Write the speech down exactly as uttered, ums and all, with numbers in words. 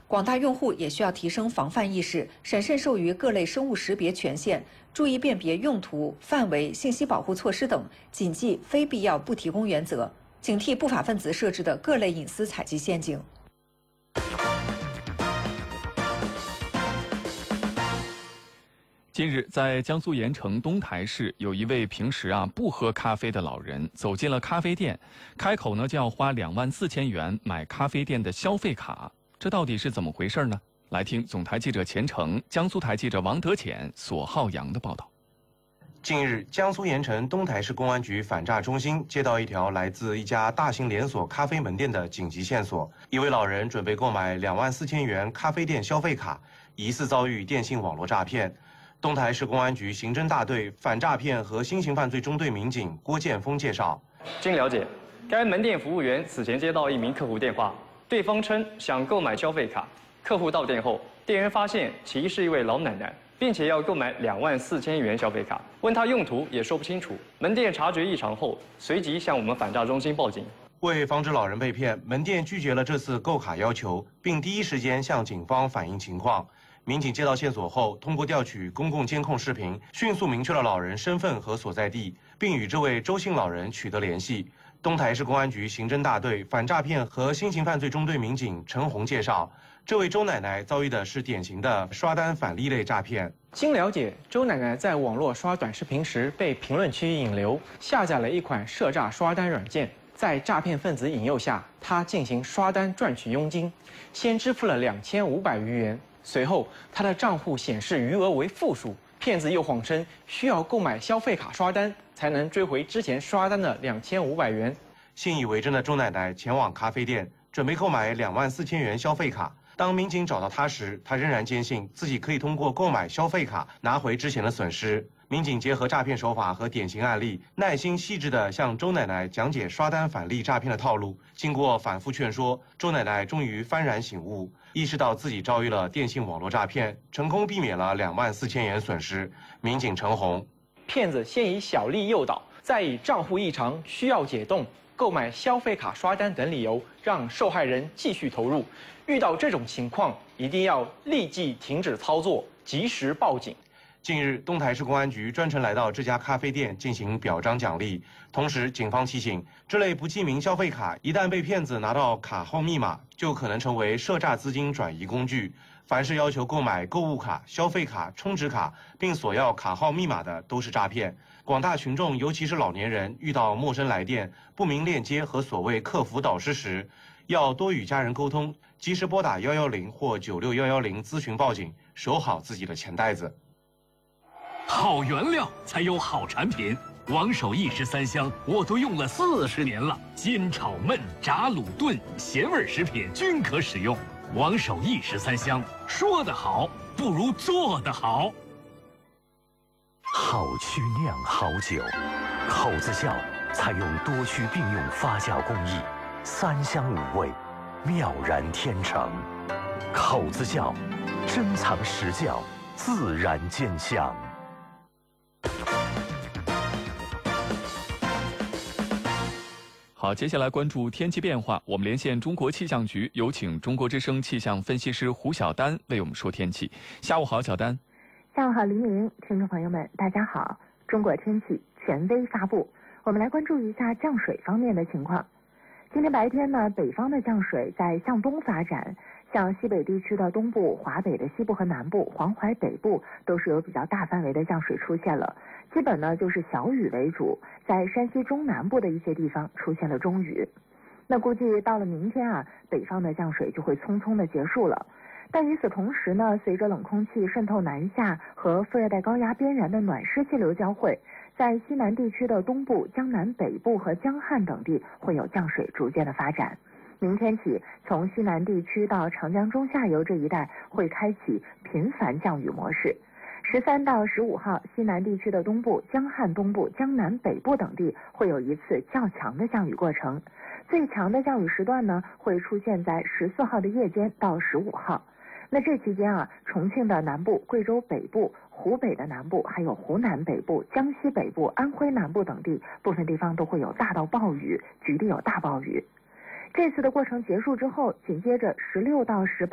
广大用户也需要提升防范意识，审慎授予各类生物识别权限，注意辨别用途、范围、信息保护措施等，谨记非必要不提供原则，警惕不法分子设置的各类隐私采集陷阱。 近日，在江苏盐城东台市，有一位平时啊不喝咖啡的老人走进了咖啡店，开口呢就要花两万四千元买咖啡店的消费卡，这到底是怎么回事呢？来听总台记者钱程、江苏台记者王德潜、索浩洋的报道。 近日，江苏盐城东台市公安局反诈中心接到一条来自一家大型连锁咖啡门店的紧急线索，一位老人准备购买两万四千元咖啡店消费卡，疑似遭遇电信网络诈骗。东台市公安局刑侦大队反诈骗和新型犯罪中队民警郭建峰介绍， 经了解，该门店服务员此前接到一名客户电话，对方称想购买消费卡，客户到店后，店员发现其是一位老奶奶，并且要购买两万四千元消费卡，问他用途也说不清楚。门店察觉异常后，随即向我们反诈中心报警。 为防止老人被骗，门店拒绝了这次购卡要求，并第一时间向警方反映情况。民警接到线索后，通过调取公共监控视频，迅速明确了老人身份和所在地，并与这位周姓老人取得联系。东台市公安局刑侦大队反诈骗和新型犯罪中队民警陈红介绍，这位周奶奶遭遇的是典型的刷单返利类诈骗。 经了解，周奶奶在网络刷短视频时被评论区引流，下载了一款涉诈刷单软件。在诈骗分子引诱下，她进行刷单赚取佣金，先支付了两千五百余元。随后，他的账户显示余额为负数，骗子又谎称需要购买消费卡刷单，才能追回之前刷单的两千五百元。 信以为真的周奶奶前往咖啡店，准备购买两万四千元消费卡。当民警找到她时，她仍然坚信自己可以通过购买消费卡拿回之前的损失。民警结合诈骗手法和典型案例，耐心细致地向周奶奶讲解刷单返利诈骗的套路。经过反复劝说，周奶奶终于幡然醒悟，意识到自己遭遇了电信网络诈骗，成功避免了两万四千元损失。民警陈红， 骗子先以小利诱导，再以账户异常需要解冻、购买消费卡刷单等理由，让受害人继续投入。遇到这种情况，一定要立即停止操作，及时报警。 近日，东台市公安局专程来到这家咖啡店进行表彰奖励。同时，警方提醒，这类不记名消费卡一旦被骗子拿到卡号密码，就可能成为涉诈资金转移工具。凡是要求购买购物卡、消费卡、充值卡，并索要卡号密码的，都是诈骗。广大群众，尤其是老年人，遇到陌生来电、不明链接和所谓客服导师时，要多与家人沟通，及时拨打一一零或九六一一零咨询报警，守好自己的钱袋子。 好原料才有好产品，王守义十三香我都用了四十年了，煎炒焖炸卤炖咸味食品均可使用。王守义十三香，说得好不如做得好。 好曲酿好酒，口子窖采用多区并用发酵工艺，三香五味，妙然天成。口子窖，珍藏实窖，自然见香。 好，接下来关注天气变化。我们连线中国气象局，有请中国之声气象分析师胡晓丹为我们说天气。下午好，小丹。 下午好，黎明，听众朋友们，大家好。中国天气权威发布，我们来关注一下降水方面的情况。今天白天呢，北方的降水在向东发展，像西北地区的东部、华北的西部和南部、黄淮北部都是有比较大范围的降水出现了。基本呢就是小雨为主，在山西中南部的一些地方出现了中雨。那估计到了明天啊，北方的降水就会匆匆的结束了。但与此同时呢，随着冷空气渗透南下和副热带高压边缘的暖湿气流交汇，在西南地区的东部、江南北部和江汉等地会有降水逐渐的发展。明天起，从西南地区到长江中下游这一带会开启频繁降雨模式。十三到十五号，西南地区的东部、江汉东部、江南北部等地会有一次较强的降雨过程。最强的降雨时段呢，会出现在十四号的夜间到十五号。那这期间啊，重庆的南部、贵州北部、湖北的南部，还有湖南北部、江西北部、安徽南部等地，部分地方都会有大到暴雨，局地有大暴雨。这次的过程结束之后，紧接着十六到十八